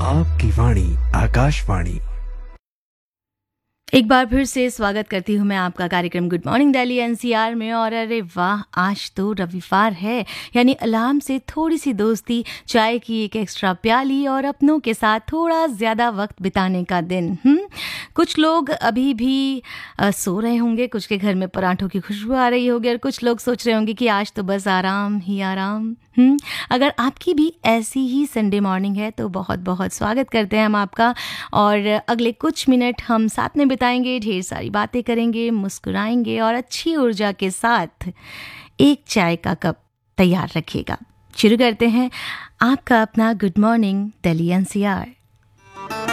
आपकी वाणी आकाशवाणी। एक बार फिर से स्वागत करती हूँ मैं आपका कार्यक्रम गुड मॉर्निंग दिल्ली एनसीआर में। और अरे वाह, आज तो रविवार है, यानी अलार्म से थोड़ी सी दोस्ती, चाय की एक एक्स्ट्रा प्याली और अपनों के साथ थोड़ा ज़्यादा वक्त बिताने का दिन। कुछ लोग अभी भी सो रहे होंगे, कुछ के घर में पराठों की खुशबू आ रही होगी और कुछ लोग सोच रहे होंगे कि आज तो बस आराम ही आराम। अगर आपकी भी ऐसी ही संडे मॉर्निंग है तो बहुत बहुत स्वागत करते हैं हम आपका। और अगले कुछ मिनट हम साथ में बिताएंगे, ढेर सारी बातें करेंगे, मुस्कुराएंगे और अच्छी ऊर्जा के साथ एक चाय का कप तैयार रखिएगा। शुरू करते हैं आपका अपना गुड मॉर्निंग दिल्ली एनसीआर।